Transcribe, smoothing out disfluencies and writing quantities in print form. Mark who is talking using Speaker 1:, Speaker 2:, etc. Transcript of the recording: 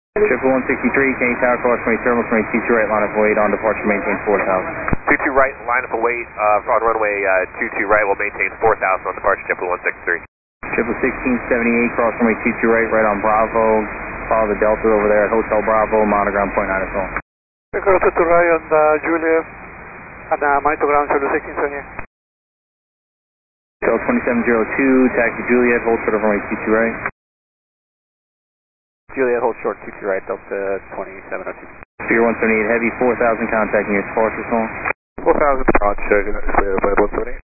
Speaker 1: Triple 163, Kennedy Tower, cross runway thermal, runway 22 right, line up weight on departure, maintain 4,000.
Speaker 2: 22 right, line up await on runway 22 right, will maintain 4,000 on departure, Triple 163.
Speaker 1: Triple 1678, cross runway 22 right on Bravo, follow the Delta over there at Hotel Bravo, monitor ground point 9 phone.
Speaker 3: Cross to right on Juliet, and monitor ground Zulu 1678.
Speaker 1: Hotel 2702, taxi Juliet, hold short of runway 22 right.
Speaker 4: Juliet, hold short 22 right, Delta 2702.
Speaker 1: Fear 178 heavy, 4,000 contacting your departure zone.
Speaker 3: 4,000 departure, by 178.